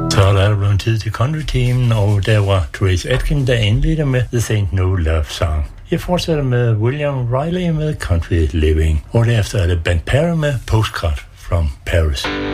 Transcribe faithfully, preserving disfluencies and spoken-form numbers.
Så er der blevet tid til country-teamen, og der var Trace Adkins, der indledte med The Ain't No Love Song. Jeg fortsætter med William Riley med Country Living, og derefter er det Ben Perry med Postcard from Paris.